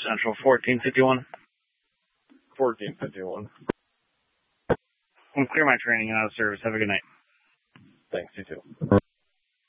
Central 1451. 1451. I'm clear my training and out of service. Have a good night. Thanks, you too.